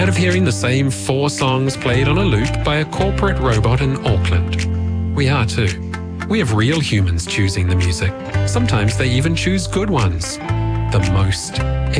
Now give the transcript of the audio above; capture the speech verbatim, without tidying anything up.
of hearing the same four songs played on a loop by a corporate robot in Auckland? We are too. We have real humans choosing the music. Sometimes they even choose good ones. The most